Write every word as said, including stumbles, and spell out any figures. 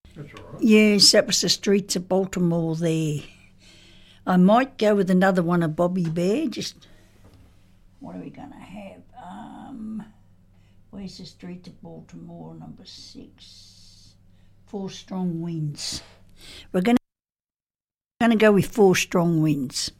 That's all right. Yes, that was the Streets of Baltimore there. I might go with another one of Bobby Bear. Just, what are we going to have? Um, where's the Streets of Baltimore, number six? Four Strong Winds. We're going to, going to go with Four Strong Winds.